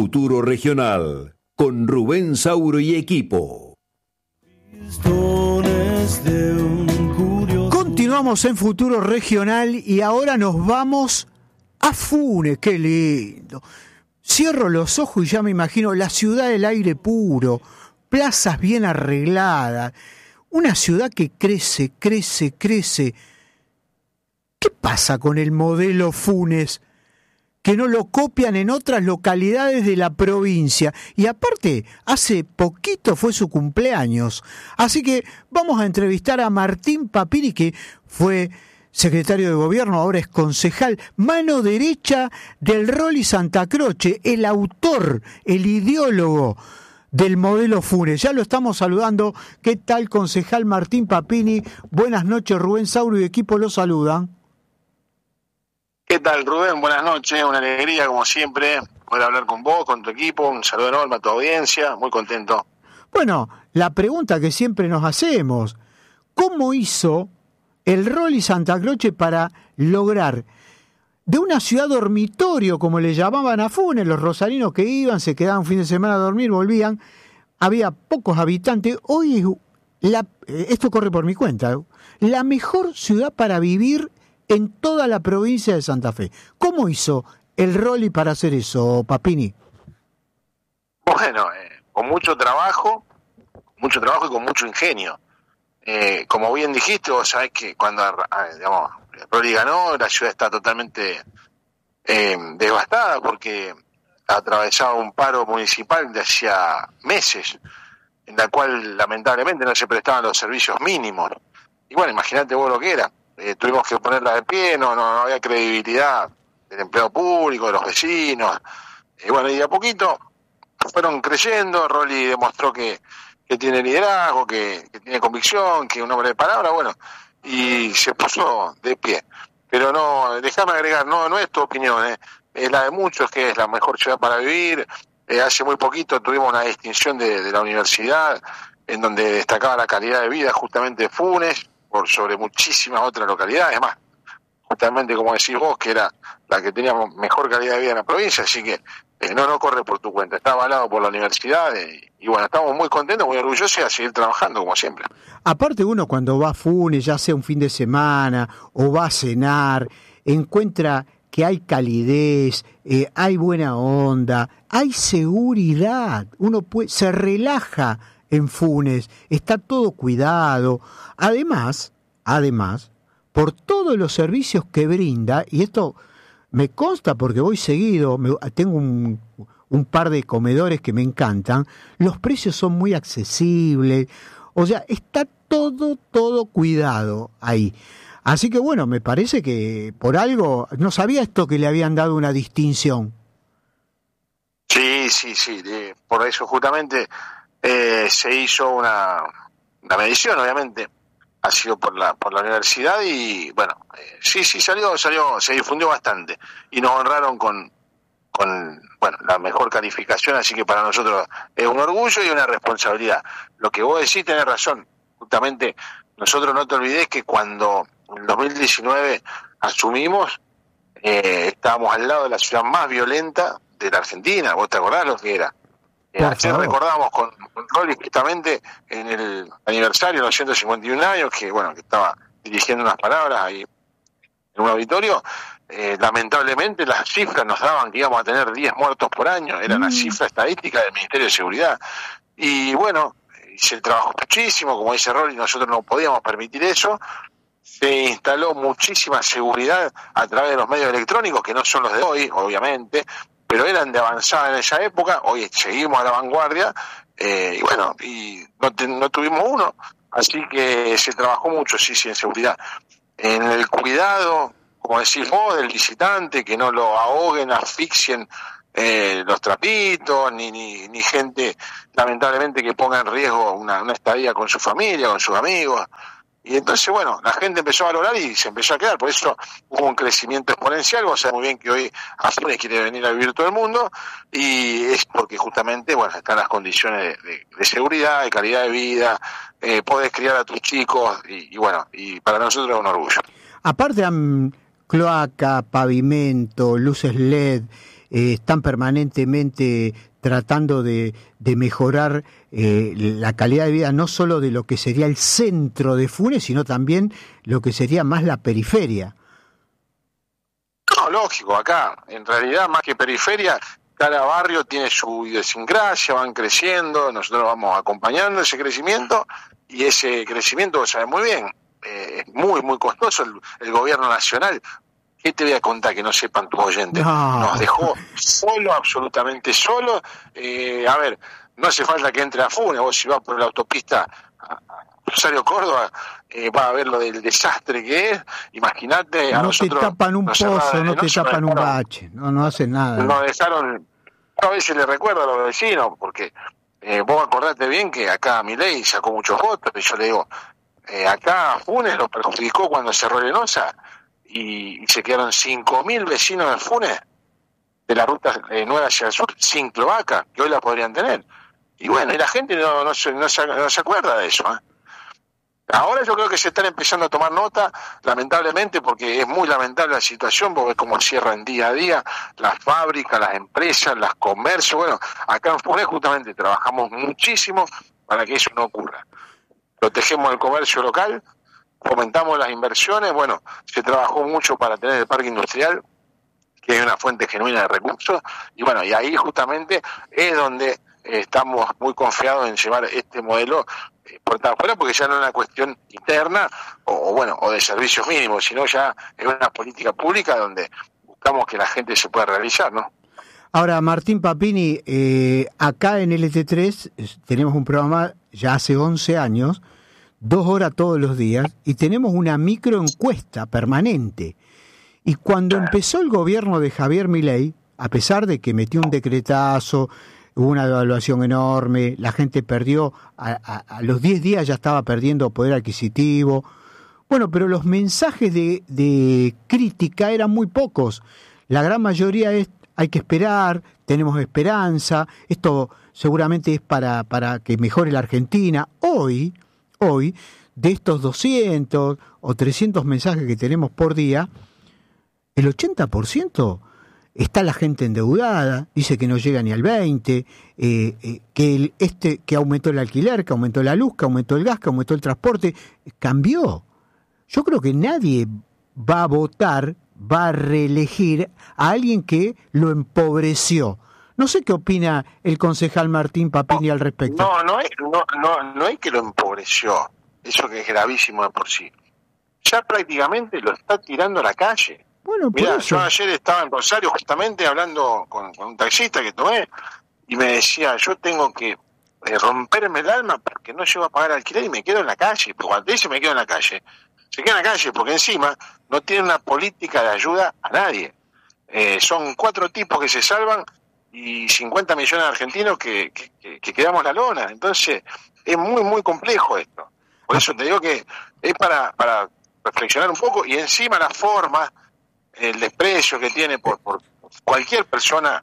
Futuro Regional con Rubén Sauro y equipo. Continuamos en Futuro Regional y ahora nos vamos a Funes. ¡Qué lindo! Cierro los ojos y ya me imagino la ciudad del aire puro, plazas bien arregladas, una ciudad que crece, crece, crece. ¿Qué pasa con el modelo Funes? Que no lo copian en otras localidades de la provincia. Y aparte, hace poquito fue su cumpleaños. Así que vamos a entrevistar a Martín Papini, que fue secretario de gobierno, ahora es concejal, mano derecha del Rolly Santa Croce, el autor, el ideólogo del modelo Funes. Ya lo estamos saludando. ¿Qué tal, concejal Martín Papini? Buenas noches, Rubén Sauro y equipo lo saludan. ¿Qué tal, Rubén? Buenas noches, una alegría como siempre poder hablar con vos, con tu equipo, un saludo enorme a tu audiencia, muy contento. Bueno, la pregunta que siempre nos hacemos, ¿cómo hizo el Rolly Santa Croce para lograr de una ciudad dormitorio, como le llamaban a Funes, los rosarinos que iban, se quedaban un fin de semana a dormir, volvían, había pocos habitantes, hoy esto corre por mi cuenta, la mejor ciudad para vivir en toda la provincia de Santa Fe? ¿Cómo hizo el Rolly para hacer eso, Papini? Bueno, con mucho trabajo y con mucho ingenio. Como bien dijiste, vos sabés que cuando digamos, el Rolly ganó, la ciudad está totalmente devastada porque atravesaba un paro municipal de hacía meses, en la cual lamentablemente no se prestaban los servicios mínimos. Y bueno, imagínate vos lo que era. Tuvimos que ponerla de pie, no había credibilidad del empleado público, de los vecinos. Bueno, y de a poquito fueron creyendo. Rolly demostró que tiene liderazgo, que tiene convicción, que es un hombre de palabra, bueno, y se puso de pie. Pero no, déjame agregar, no es tu opinión, es la de muchos, que es la mejor ciudad para vivir. Hace muy poquito tuvimos una distinción de la universidad, en donde destacaba la calidad de vida justamente de Funes, por sobre muchísimas otras localidades, más justamente como decís vos, que era la que tenía mejor calidad de vida en la provincia, así que no corre por tu cuenta, está avalado por la universidad y bueno, estamos muy contentos, muy orgullosos y a seguir trabajando como siempre. Aparte uno cuando va a Funes, ya sea un fin de semana o va a cenar, encuentra que hay calidez, hay buena onda, hay seguridad, uno se relaja en Funes, está todo cuidado. Además, por todos los servicios que brinda, y esto me consta porque voy seguido, tengo un par de comedores que me encantan, los precios son muy accesibles, o sea, está todo cuidado ahí. Así que bueno, me parece que por algo, no sabía esto que le habían dado una distinción. Sí, por eso justamente se hizo una medición, obviamente, ha sido por la universidad y bueno, sí salió, se difundió bastante y nos honraron con bueno, la mejor calificación, así que para nosotros es un orgullo y una responsabilidad. Lo que vos decís tenés razón, justamente nosotros no te olvidés que cuando en 2019 asumimos, estábamos al lado de la ciudad más violenta de la Argentina, vos te acordás lo que era. Ayer recordamos con Rolly justamente en el aniversario de los 151 años, que bueno, que estaba dirigiendo unas palabras ahí en un auditorio. Lamentablemente las cifras nos daban que íbamos a tener 10 muertos por año, era la cifra estadística del Ministerio de Seguridad. Y bueno, se trabajó muchísimo, como dice Rolly, nosotros no podíamos permitir eso. Se instaló muchísima seguridad a través de los medios electrónicos, que no son los de hoy, obviamente, pero eran de avanzada en esa época. Hoy seguimos a la vanguardia, y bueno, y no tuvimos uno, así que se trabajó mucho, sí, en seguridad. En el cuidado, como decís vos, del visitante, que no lo ahoguen, asfixien los trapitos, ni gente, lamentablemente, que ponga en riesgo una estadía con su familia, con sus amigos. Y entonces, bueno, la gente empezó a valorar y se empezó a quedar, por eso hubo un crecimiento exponencial. Vos sabés muy bien que hoy a Funes quiere venir a vivir todo el mundo, y es porque justamente, bueno, están las condiciones de seguridad, de calidad de vida, podés criar a tus chicos, y bueno, y para nosotros es un orgullo. Aparte, cloaca, pavimento, luces LED, están permanentemente tratando de mejorar la calidad de vida, no solo de lo que sería el centro de Funes, sino también lo que sería más la periferia. No, lógico, acá, en realidad, más que periferia, cada barrio tiene su idiosincrasia, van creciendo, nosotros vamos acompañando ese crecimiento, y ese crecimiento, vos sabés muy bien, es muy, muy costoso. El gobierno nacional, ¿qué te voy a contar que no sepan tus oyentes? No. Nos dejó solo, absolutamente solo. A ver, no hace falta que entre a Funes, vos si vas por la autopista a Rosario Córdoba, vas a ver lo del desastre que es. Imagínate, a no nosotros te tapan un pozo, no te tapan un dejaron, bache, no hacen nada. Nos dejaron, a veces le recuerdo a los vecinos, porque vos acordate bien que acá Milei sacó muchos votos, y yo le digo, acá Funes lo perjudicó cuando cerró Lenosa, y se quedaron 5.000 vecinos de Funes, de la ruta nueva hacia el sur, sin cloaca, que hoy la podrían tener. Y bueno, y la gente no se acuerda de eso, ¿eh? Ahora yo creo que se están empezando a tomar nota, lamentablemente, porque es muy lamentable la situación, porque cómo cierran día a día las fábricas, las empresas, los comercios. Bueno, acá en Funes justamente trabajamos muchísimo para que eso no ocurra. Protegemos el comercio local, fomentamos las inversiones. Bueno, se trabajó mucho para tener el parque industrial, que es una fuente genuina de recursos, y bueno, y ahí justamente es donde estamos muy confiados en llevar este modelo por afuera, porque ya no es una cuestión interna o de servicios mínimos, sino ya es una política pública donde buscamos que la gente se pueda realizar, ¿no? Ahora, Martín Papini, acá en LT3 tenemos un programa ya hace 11 años, 2 horas todos los días, y tenemos una microencuesta permanente. Y cuando empezó el gobierno de Javier Milei, a pesar de que metió un decretazo, hubo una devaluación enorme, la gente perdió, a los 10 días ya estaba perdiendo poder adquisitivo. Bueno, pero los mensajes de crítica eran muy pocos. La gran mayoría es, hay que esperar, tenemos esperanza, esto seguramente es para que mejore la Argentina. Hoy, de estos 200 o 300 mensajes que tenemos por día, el 80% está la gente endeudada, dice que no llega ni al 20%, que aumentó el alquiler, que aumentó la luz, que aumentó el gas, que aumentó el transporte, cambió. Yo creo que nadie va a votar, va a reelegir a alguien que lo empobreció. No sé qué opina el concejal Martín Papini al respecto. No es que lo empobreció, eso que es gravísimo de por sí. Ya prácticamente lo está tirando a la calle. Bueno, mirá, yo ayer estaba en Rosario justamente hablando con un taxista que tomé y me decía, yo tengo que romperme el alma porque no llego a pagar alquiler y me quedo en la calle. Pero cuando dice me quedo en la calle, se queda en la calle porque encima no tiene una política de ayuda a nadie. Son 4 tipos que se salvan y 50 millones de argentinos que quedamos la lona. Entonces es muy, muy complejo esto. Por eso te digo que es para reflexionar un poco, y encima la forma, el desprecio que tiene por cualquier persona.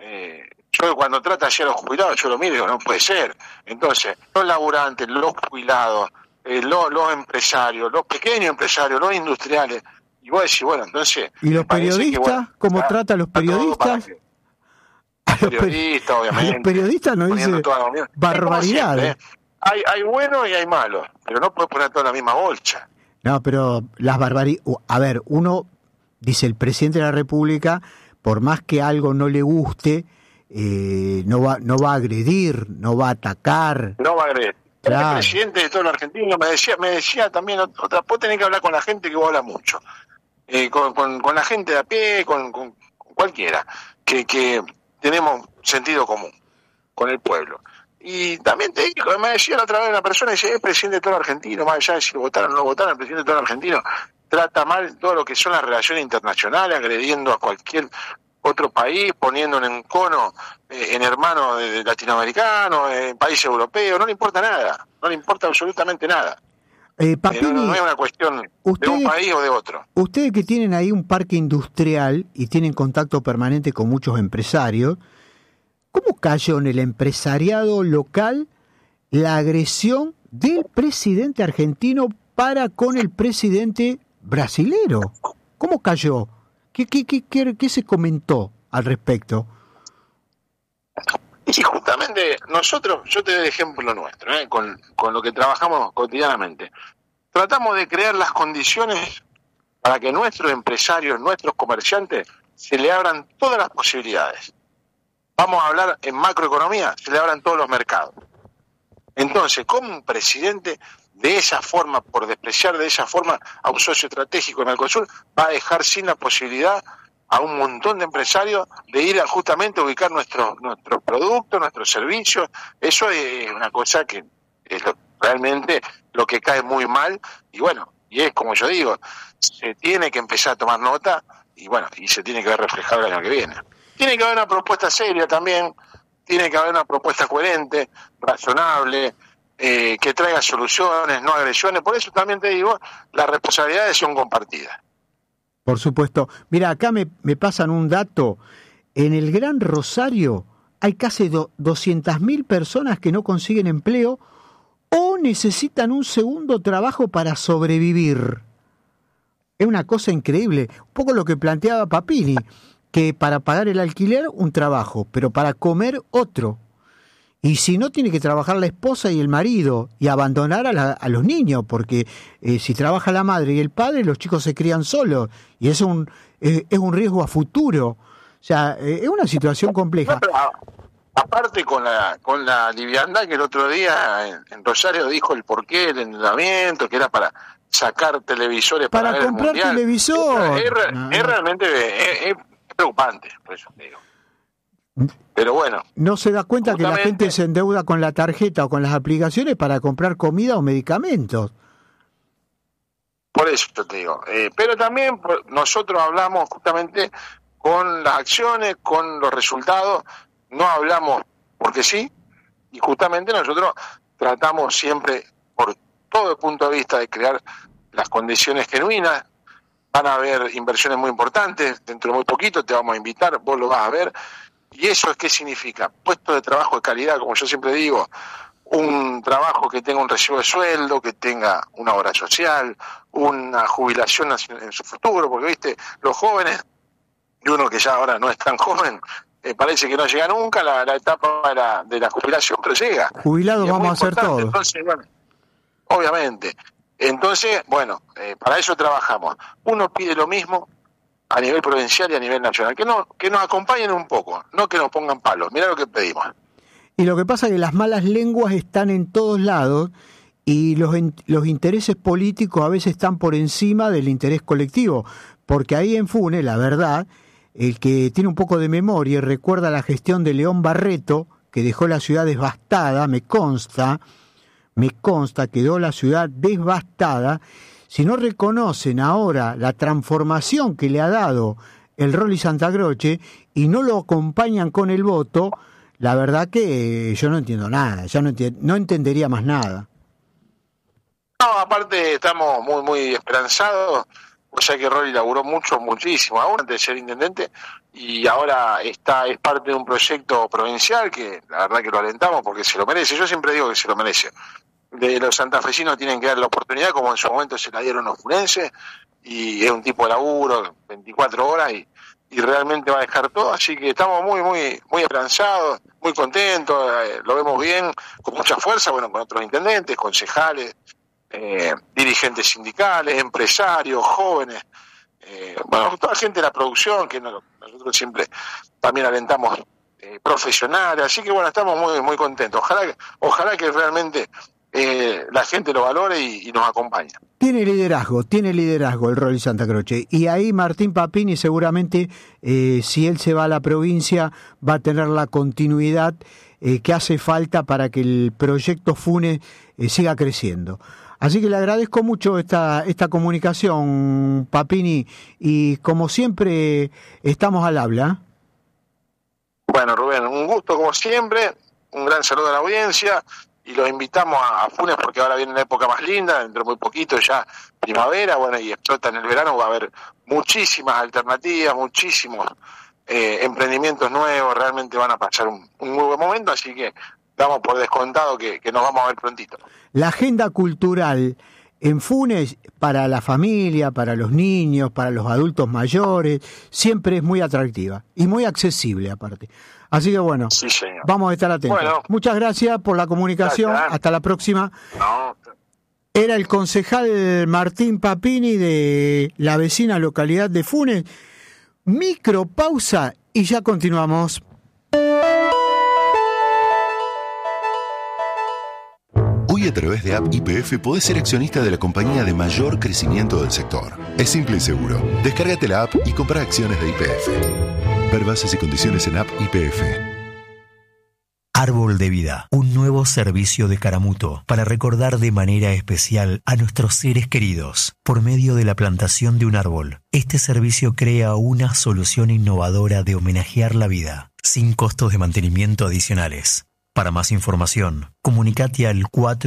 Yo cuando trata ayer a los jubilados, yo lo miro y digo, no puede ser. Entonces, los laburantes, los jubilados, los empresarios, los pequeños empresarios, los industriales, y vos decís, bueno, entonces... ¿Y los periodistas? Que, bueno, ¿cómo trata a los periodistas? Periodistas, obviamente. Los periodistas nos dicen barbaridades. Hay buenos y hay malos, pero no puedes poner todo en la misma bolsa. No, pero las barbaridades... A ver, uno dice, el presidente de la República, por más que algo no le guste, no va a agredir, no va a atacar. No va a agredir. Claro. El presidente de todo el argentino me decía también otra, vos tenés que hablar con la gente que vos hablas mucho. Con la gente de a pie, con cualquiera, que tenemos sentido común con el pueblo. Y también te digo, me decía la otra vez una persona, dice, es presidente de todo el argentino, más allá de si votaron o no votaron, el presidente de todo el argentino trata mal todo lo que son las relaciones internacionales, agrediendo a cualquier otro país, poniendo en encono en hermanos de latinoamericanos, en países europeos, no le importa nada, no le importa absolutamente nada. Papini, no es una cuestión de un país o de otro. Ustedes que tienen ahí un parque industrial y tienen contacto permanente con muchos empresarios, ¿cómo cayó en el empresariado local la agresión del presidente argentino para con el presidente brasilero? ¿Cómo cayó? ¿Qué se comentó al respecto? Y justamente nosotros, yo te doy el ejemplo nuestro, con lo que trabajamos cotidianamente. Tratamos de crear las condiciones para que nuestros empresarios, nuestros comerciantes, se le abran todas las posibilidades. Vamos a hablar en macroeconomía, se le abran todos los mercados. Entonces, ¿cómo un presidente de esa forma, por despreciar de esa forma a un socio estratégico en Mercosur, va a dejar sin la posibilidad a un montón de empresarios de ir a justamente ubicar nuestros productos, nuestros servicios? Eso es una cosa que es realmente lo que cae muy mal, y bueno, y es como yo digo, se tiene que empezar a tomar nota, y bueno, y se tiene que ver reflejado el año que viene. Tiene que haber una propuesta seria también, tiene que haber una propuesta coherente, razonable, que traiga soluciones, no agresiones. Por eso también te digo, las responsabilidades son compartidas. Por supuesto. Mira, acá me pasan un dato. En el Gran Rosario hay casi 200.000 personas que no consiguen empleo o necesitan un segundo trabajo para sobrevivir. Es una cosa increíble. Un poco lo que planteaba Papini, que para pagar el alquiler un trabajo, pero para comer otro. Y si no, tiene que trabajar la esposa y el marido y abandonar a los niños, porque si trabaja la madre y el padre, los chicos se crían solos y es un riesgo a futuro. O sea, es una situación compleja. No, pero aparte con la liviandad que el otro día en Rosario dijo el porqué del endeudamiento, que era para sacar televisores para ver comprar el mundial. Televisor. Es realmente es preocupante, por eso te digo. Pero bueno. No se da cuenta que la gente se endeuda con la tarjeta o con las aplicaciones para comprar comida o medicamentos. Por eso te digo. Pero también nosotros hablamos justamente con las acciones, con los resultados. No hablamos porque sí. Y justamente nosotros tratamos siempre, por todo el punto de vista, de crear las condiciones genuinas. Van a haber inversiones muy importantes. Dentro de muy poquito te vamos a invitar, vos lo vas a ver. ¿Y eso es qué significa? Puesto de trabajo de calidad, como yo siempre digo, un trabajo que tenga un recibo de sueldo, que tenga una obra social, una jubilación en su futuro, porque viste, los jóvenes, y uno que ya ahora no es tan joven, parece que no llega nunca la etapa de la jubilación, pero llega. Jubilados vamos a hacer todo. Entonces, bueno, obviamente. Entonces, bueno, para eso trabajamos. Uno pide lo mismo a nivel provincial y a nivel nacional, que nos acompañen un poco, no que nos pongan palos. Mirá lo que pedimos. Y lo que pasa es que las malas lenguas están en todos lados y los intereses políticos a veces están por encima del interés colectivo, porque ahí en Funes, la verdad, el que tiene un poco de memoria y recuerda la gestión de León Barreto, que dejó la ciudad devastada, me consta, quedó la ciudad devastada. Si no reconocen ahora la transformación que le ha dado el Rolly Santa Croce y no lo acompañan con el voto, la verdad que yo no entiendo nada, ya no entendería más nada. No, aparte estamos muy, muy esperanzados, o sea que Rolly laburó muchísimo, aún antes de ser intendente, y ahora es parte de un proyecto provincial que la verdad que lo alentamos porque se lo merece. Yo siempre digo que se lo merece. De los santafesinos tienen que dar la oportunidad, como en su momento se la dieron los funenses, y es un tipo de laburo, 24 horas, y realmente va a dejar todo, así que estamos muy, muy, muy esperanzados, muy contentos, lo vemos bien, con mucha fuerza, bueno, con otros intendentes, concejales, dirigentes sindicales, empresarios, jóvenes, bueno, toda gente de la producción, que nosotros siempre también alentamos, profesionales, así que bueno, estamos muy, muy contentos, ojalá que realmente la gente lo valore y nos acompañe. Tiene liderazgo el Rolly Santa Croce, y ahí Martín Papini seguramente, si él se va a la provincia, va a tener la continuidad que hace falta para que el proyecto Funes siga creciendo. Así que le agradezco mucho esta comunicación, Papini, y como siempre estamos al habla. Bueno, Rubén, un gusto como siempre, un gran saludo a la audiencia, y los invitamos a Funes porque ahora viene una época más linda, dentro de muy poquito ya primavera, bueno, y explota en el verano, va a haber muchísimas alternativas, muchísimos emprendimientos nuevos, realmente van a pasar un muy buen momento, así que damos por descontado que nos vamos a ver prontito. La agenda cultural en Funes, para la familia, para los niños, para los adultos mayores, siempre es muy atractiva y muy accesible aparte. Así que bueno, Sí, señor. vamos a estar atentos. Bueno. Muchas gracias por la comunicación. Gracias. Hasta la próxima. No, Era el concejal Martín Papini de la vecina localidad de Funes. Micropausa y ya continuamos. Hoy a través de App YPF podés ser accionista de la compañía de mayor crecimiento del sector. Es simple y seguro. Descárgate la app y compra acciones de YPF. Ver bases y condiciones en App YPF. Árbol de Vida, un nuevo servicio de Caramuto para recordar de manera especial a nuestros seres queridos. Por medio de la plantación de un árbol, este servicio crea una solución innovadora de homenajear la vida, sin costos de mantenimiento adicionales. Para más información, comunicate al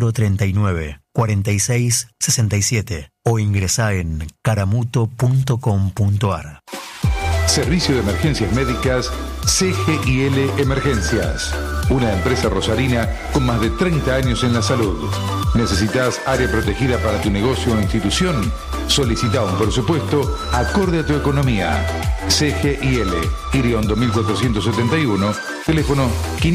439-4667 o ingresá en caramuto.com.ar. Servicio de Emergencias Médicas CGIL Emergencias. Una empresa rosarina con más de 30 años en la salud. ¿Necesitas área protegida para tu negocio o institución? Solicita un presupuesto acorde a tu economía. CGIL, Iriondo 1471, teléfono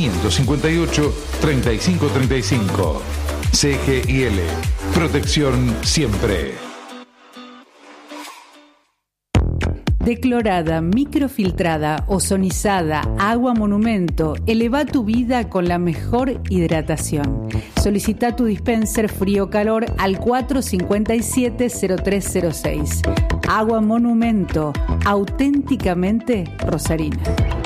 558-3535. CGIL, protección siempre. Declorada, microfiltrada, ozonizada, agua monumento, eleva tu vida con la mejor hidratación. Solicita tu dispenser frío-calor al 457-0306. Agua monumento, auténticamente rosarina.